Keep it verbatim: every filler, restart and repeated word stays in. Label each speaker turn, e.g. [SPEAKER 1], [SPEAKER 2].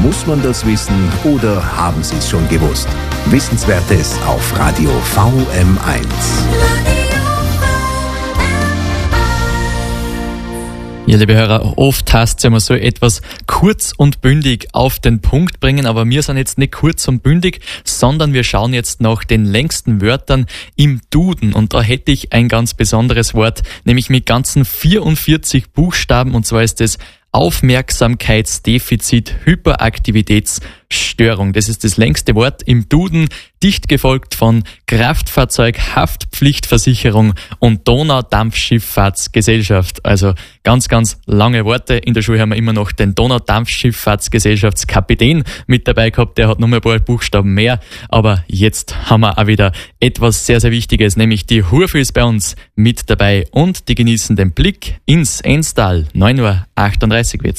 [SPEAKER 1] Muss man das wissen oder haben Sie es schon gewusst? Wissenswertes auf Radio V M eins.
[SPEAKER 2] Ja, liebe Hörer, oft heißt es ja immer so etwas kurz und bündig auf den Punkt bringen, aber wir sind jetzt nicht kurz und bündig, sondern wir schauen jetzt nach den längsten Wörtern im Duden und da hätte ich ein ganz besonderes Wort, nämlich mit ganzen vierundvierzig Buchstaben und zwar ist es Aufmerksamkeitsdefizit Hyperaktivitätsstörung. Das ist das längste Wort im Duden, dicht gefolgt von Kraftfahrzeug-Haftpflichtversicherung und Donaudampfschifffahrtsgesellschaft. Also ganz, ganz lange Worte. In der Schule haben wir immer noch den Donaudampfschifffahrtsgesellschaftskapitän mit dabei gehabt. Der hat noch mal ein paar Buchstaben mehr. Aber jetzt haben wir auch wieder etwas sehr, sehr Wichtiges, nämlich die Hurfe ist bei uns mit dabei und die genießen den Blick ins Enstal. neun Uhr achtunddreißig wird's.